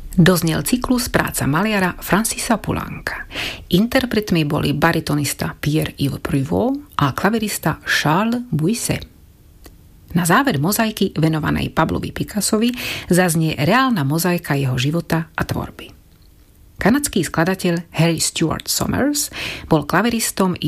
Doznel cyklus práca maliara Francisa Poulenca. Interpretmi boli baritonista Pierre-Yves Prévost a klavirista Charles Bousset. Na záver mozaiky venovanej Pablovi Picassovi zaznie reálna mozaika jeho života a tvorby. Kanadský skladateľ Harry Stuart Somers bol klaviristom i